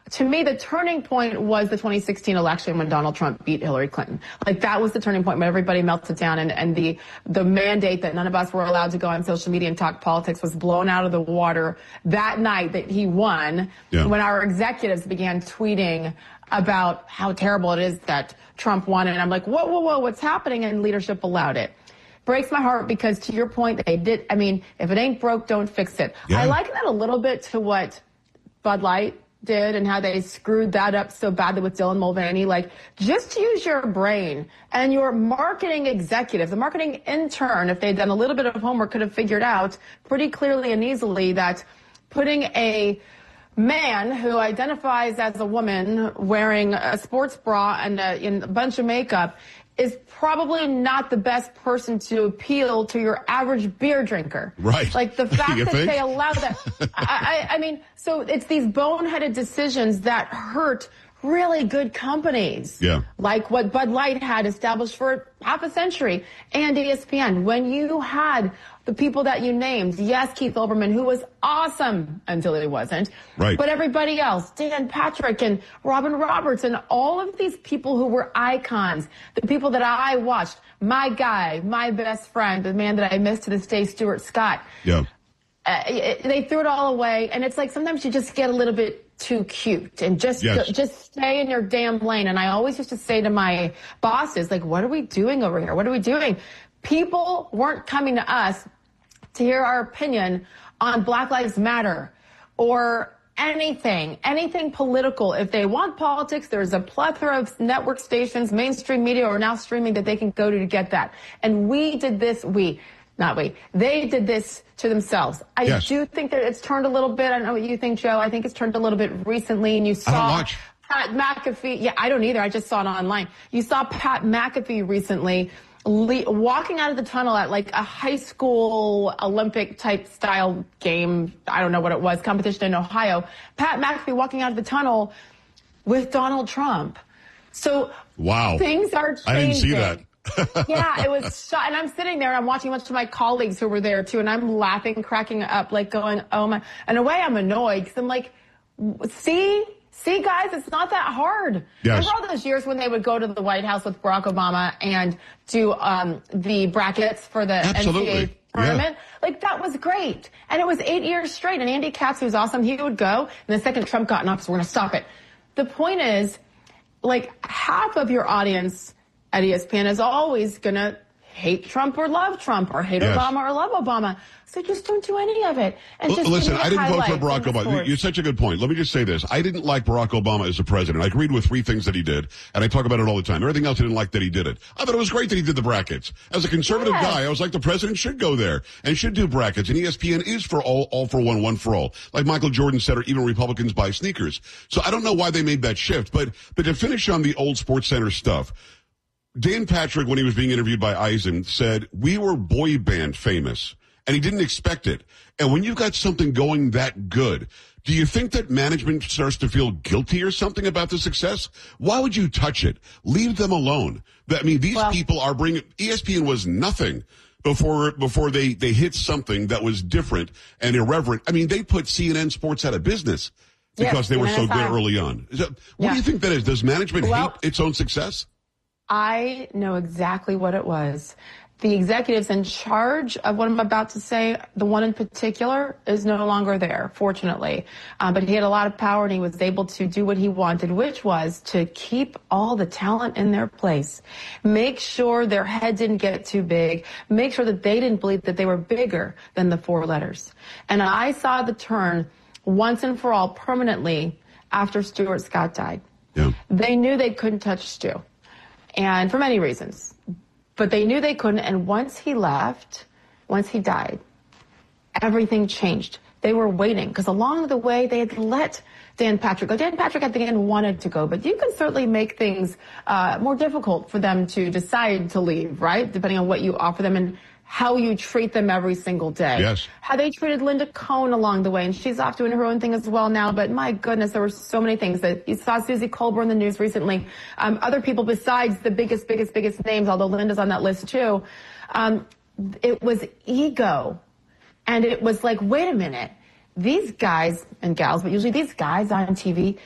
to me, the turning point was the 2016 election when Donald Trump beat Hillary Clinton. Like, that was the turning point when everybody melted down, and the mandate that none of us were allowed to go on social media and talk politics was blown out of the water that night that he won, when our executives began tweeting about how terrible it is that Trump won. And I'm like, whoa, what's happening? And leadership allowed it. Breaks my heart because, to your point, they did. I mean, if it ain't broke, don't fix it. I liken that a little bit to what Bud Light did and how they screwed that up so badly with Dylan Mulvaney. Like, just use your brain, and your marketing executive, the marketing intern, if they'd done a little bit of homework, could have figured out pretty clearly and easily that putting a man who identifies as a woman wearing a sports bra and a bunch of makeup is probably not the best person to appeal to your average beer drinker. Right. Like, the fact that they allow that. I mean, so it's these boneheaded decisions that hurt really good companies. Yeah. Like what Bud Light had established for half a century, and ESPN. When you had the people that you named, yes, Keith Olbermann, who was awesome until he wasn't. Right. But everybody else, Dan Patrick and Robin Roberts and all of these people who were icons, the people that I watched, my guy, my best friend, the man that I miss to this day, Stuart Scott. Yeah. They threw it all away, and it's like sometimes you just get a little bit too cute and just stay in your damn lane. And I always used to say to my bosses, like, what are we doing over here? What are we doing? People weren't coming to us to hear our opinion on Black Lives Matter or anything political. If they want politics, there's a plethora of network stations, mainstream media, or now streaming that they can go to get that. And we did this, they did this to themselves. I do think that it's turned a little bit. I don't know what you think, Joe. I think it's turned a little bit recently, and you saw Pat McAfee. Yeah, I don't either. I just saw it online. You saw Pat McAfee recently walking out of the tunnel at like a high school Olympic type style game. I don't know what it was, competition in Ohio. Pat McAfee walking out of the tunnel with Donald Trump. So things are changing. I didn't see that. Yeah, it was and I'm sitting there and I'm watching a bunch of my colleagues who were there too, and I'm laughing, cracking up, like going, oh my. In a way, I'm annoyed because I'm like, see, guys, it's not that hard. Yes. Remember all those years when they would go to the White House with Barack Obama and do the brackets for the NCAA tournament? Yeah. Like, that was great. And it was 8 years straight. And Andy Katz, who's awesome, he would go. And the second Trump got in office, we're going to stop it. The point is, like, half of your audience at ESPN is always going to hate Trump or love Trump, or hate Obama or love Obama. So just don't do any of it. And just listen, I didn't vote for Barack Obama. You're such a good point. Let me just say this. I didn't like Barack Obama as a president. I agreed with 3 things that he did, and I talk about it all the time. Everything else I didn't like that he did it. I thought it was great that he did the brackets. As a conservative guy, I was like, the president should go there and should do brackets. And ESPN is for all for one for all. Like Michael Jordan said, or even Republicans buy sneakers. So I don't know why they made that shift. But to finish on the old Sports Center stuff, Dan Patrick, when he was being interviewed by Eisen, said, we were boy band famous, and he didn't expect it. And when you've got something going that good, do you think that management starts to feel guilty or something about the success? Why would you touch it? Leave them alone. I mean, these people are bringing, ESPN was nothing before they hit something that was different and irreverent. I mean, they put CNN Sports out of business because they were so good early on. What do you think that is? Does management hate its own success? I know exactly what it was. The executives in charge of what I'm about to say, the one in particular, is no longer there, fortunately. But he had a lot of power, and he was able to do what he wanted, which was to keep all the talent in their place. Make sure their head didn't get too big. Make sure that they didn't believe that they were bigger than the 4 letters. And I saw the turn once and for all permanently after Stuart Scott died. Yeah. They knew they couldn't touch Stu. And for many reasons. But they knew they couldn't. And once he left, once he died, everything changed. They were waiting because along the way they had let Dan Patrick go. Dan Patrick at the end wanted to go, but you can certainly make things more difficult for them to decide to leave, right? Depending on what you offer them and how you treat them every single day. Yes. How they treated Linda Cohn along the way, and she's off doing her own thing as well now. But my goodness, there were so many things that you saw. Susie Colbert in the news recently. Other people besides the biggest names, although Linda's on that list too. It was ego. And it was like, wait a minute. These guys and gals, but usually these guys on TV,